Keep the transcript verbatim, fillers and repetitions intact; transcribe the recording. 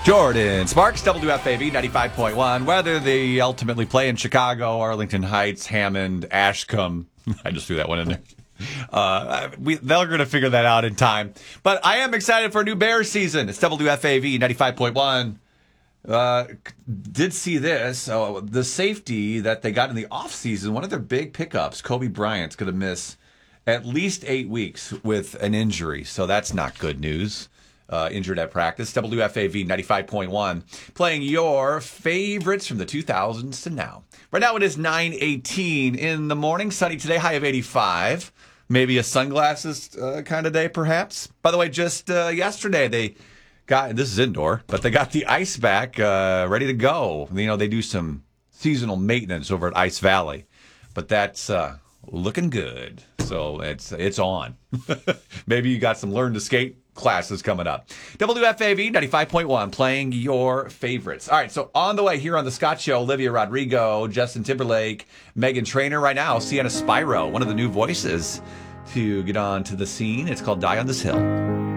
Jordan Sparks, W F A V ninety-five point one. Whether they ultimately play in Chicago, Arlington Heights, Hammond, Ashcombe. I just threw that one in there. Uh, we, they're going to figure that out in time. But I am excited for a new Bears season. It's W F A V ninety-five point one. Uh, did see this. Oh, the safety that they got in the offseason, one of their big pickups, Kobe Bryant's going to miss at least eight weeks with an injury. So that's not good news. Uh, injured at practice. W F A V ninety-five point one. Playing your favorites from the two thousands to now. Right now it is nine eighteen in the morning. Sunny today, high of eighty-five. Maybe a sunglasses uh, kind of day, perhaps. By the way, just uh, yesterday they got, this is indoor, but they got the ice back uh, ready to go. You know, they do some seasonal maintenance over at Ice Valley, but that's uh, looking good. So it's it's on. Maybe you got some learn to skate classes coming up. W F A V ninety-five point one, playing your favorites. All right, so on the way here on The Scott Show, Olivia Rodrigo, Justin Timberlake, Meghan Trainor right now, Sienna Spyro, one of the new voices to get on to the scene. It's called Die on This Hill.